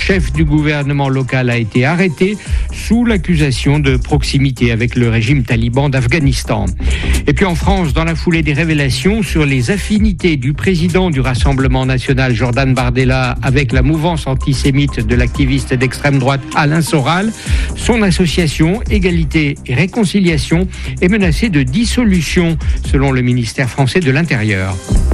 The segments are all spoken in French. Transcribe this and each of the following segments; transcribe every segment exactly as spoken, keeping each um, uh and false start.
chef du gouvernement local, a été arrêté sous l'accusation de proximité avec le régime taliban d'Afghanistan. Et puis en France, dans la foulée des révélations sur les affinités du président du Rassemblement national, Jordan Bardella, avec la mouvance antisémite de l'activiste d'extrême droite Alain Soral, son association Égalité et Réconciliation est menacée de dissolution, selon le ministère français de l'Intérieur.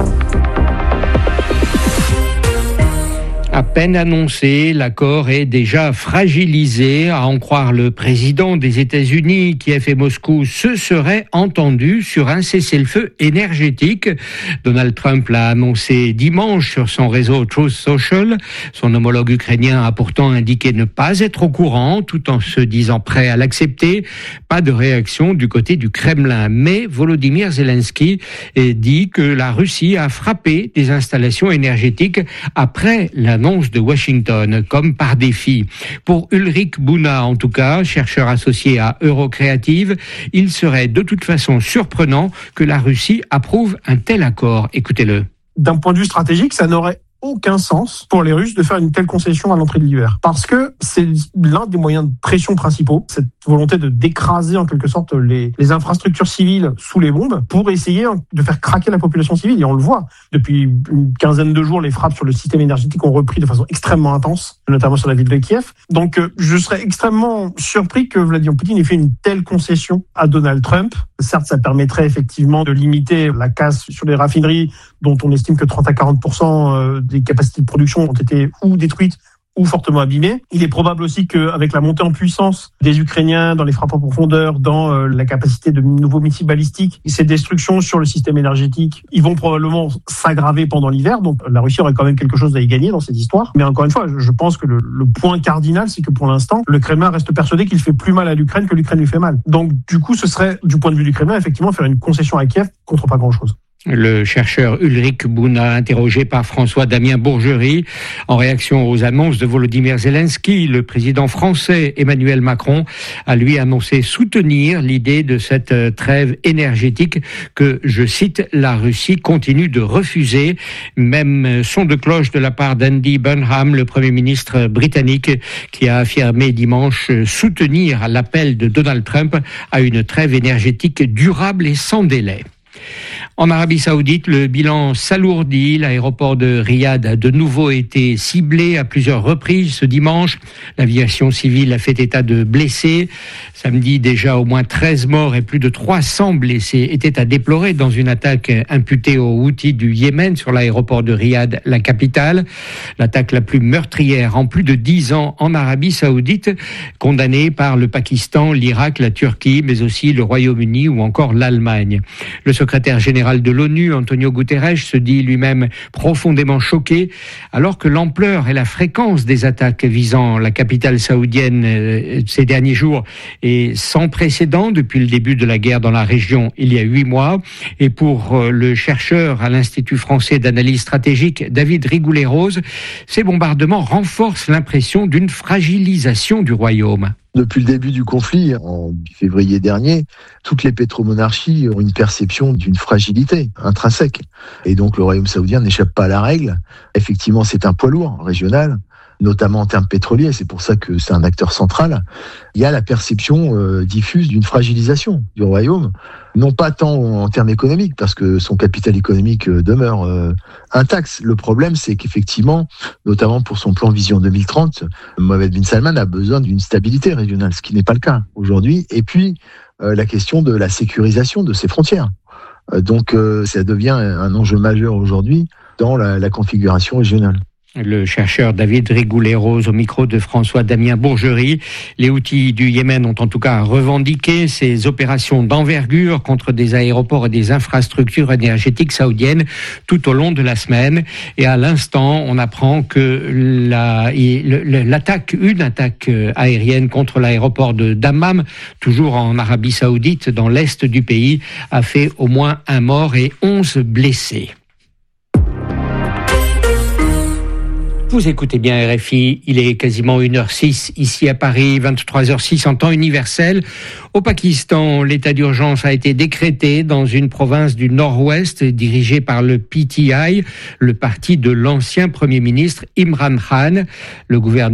À peine annoncé, l'accord est déjà fragilisé. À en croire le président des États-Unis, Kiev et Moscou se seraient entendus sur un cessez-le-feu énergétique. Donald Trump l'a annoncé dimanche sur son réseau Truth Social. Son homologue ukrainien a pourtant indiqué ne pas être au courant, tout en se disant prêt à l'accepter. Pas de réaction du côté du Kremlin. Mais Volodymyr Zelensky dit que la Russie a frappé des installations énergétiques après la de Washington, comme par défi. Pour Ulrich Buna, en tout cas, chercheur associé à Eurocreative, il serait de toute façon surprenant que la Russie approuve un tel accord. Écoutez-le. D'un point de vue stratégique, ça n'aurait aucun sens pour les Russes de faire une telle concession à l'entrée de l'hiver. Parce que c'est l'un des moyens de pression principaux, cette volonté de d'écraser en quelque sorte les, les infrastructures civiles sous les bombes pour essayer de faire craquer la population civile. Et on le voit, depuis une quinzaine de jours, les frappes sur le système énergétique ont repris de façon extrêmement intense, notamment sur la ville de Kiev. Donc je serais extrêmement surpris que Vladimir Poutine ait fait une telle concession à Donald Trump. Certes, ça permettrait effectivement de limiter la casse sur les raffineries, dont on estime que trente à quarante pour cent des capacités de production ont été ou détruites ou fortement abîmées. Il est probable aussi qu'avec la montée en puissance des Ukrainiens dans les frappes en profondeur, dans euh, la capacité de nouveaux missiles balistiques, ces destructions sur le système énergétique, ils vont probablement s'aggraver pendant l'hiver. Donc la Russie aurait quand même quelque chose à y gagner dans cette histoire. Mais encore une fois, je pense que le, le point cardinal, c'est que pour l'instant, le Kremlin reste persuadé qu'il fait plus mal à l'Ukraine que l'Ukraine lui fait mal. Donc du coup, ce serait, du point de vue du Kremlin, effectivement, faire une concession à Kiev contre pas grand-chose. Le chercheur Ulrich Buna, interrogé par François-Damien Bourgerie, en réaction aux annonces de Volodymyr Zelensky, le président français Emmanuel Macron a lui annoncé soutenir l'idée de cette trêve énergétique que, je cite, la Russie continue de refuser. Même son de cloche de la part d'Andy Burnham, le Premier ministre britannique, qui a affirmé dimanche soutenir l'appel de Donald Trump à une trêve énergétique durable et sans délai. En Arabie Saoudite, le bilan s'alourdit. L'aéroport de Riyad a de nouveau été ciblé à plusieurs reprises ce dimanche. L'aviation civile a fait état de blessés. Samedi, déjà au moins treize morts et plus de trois cents blessés étaient à déplorer dans une attaque imputée aux Houthis du Yémen sur l'aéroport de Riyad, la capitale. L'attaque la plus meurtrière en plus de dix ans en Arabie Saoudite, condamnée par le Pakistan, l'Irak, la Turquie, mais aussi le Royaume-Uni ou encore l'Allemagne. Le secrétaire général de l'ONU, Antonio Guterres, se dit lui-même profondément choqué, alors que l'ampleur et la fréquence des attaques visant la capitale saoudienne euh, ces derniers jours est sans précédent depuis le début de la guerre dans la région il y a huit mois. Et pour euh, le chercheur à l'Institut français d'analyse stratégique, David Rigoulet-Rose, ces bombardements renforcent l'impression d'une fragilisation du royaume. Depuis le début du conflit, en février dernier, toutes les pétromonarchies ont une perception d'une fragilité intrinsèque. Et donc le royaume saoudien n'échappe pas à la règle. Effectivement, c'est un poids lourd régional, notamment en termes pétroliers, c'est pour ça que c'est un acteur central. Il y a la perception euh, diffuse d'une fragilisation du royaume, non pas tant en termes économiques, parce que son capital économique euh, demeure euh, intact. Le problème, c'est qu'effectivement, notamment pour son plan Vision deux mille trente, Mohammed bin Salman a besoin d'une stabilité régionale, ce qui n'est pas le cas aujourd'hui. Et puis, euh, la question de la sécurisation de ses frontières. Euh, donc, euh, ça devient un enjeu majeur aujourd'hui dans la, la configuration régionale. Le chercheur David Rigoulet-Rose au micro de François-Damien Bourgerie. Les Houthis du Yémen ont en tout cas revendiqué ces opérations d'envergure contre des aéroports et des infrastructures énergétiques saoudiennes tout au long de la semaine. Et à l'instant, on apprend que la, l'attaque, une attaque aérienne contre l'aéroport de Dammam, toujours en Arabie Saoudite, dans l'est du pays, a fait au moins un mort et onze blessés. Vous écoutez bien R F I, il est quasiment une heure six ici à Paris, vingt-trois heures six en temps universel. Au Pakistan, l'état d'urgence a été décrété dans une province du nord-ouest dirigée par le P T I, le parti de l'ancien Premier ministre Imran Khan. Le gouvernement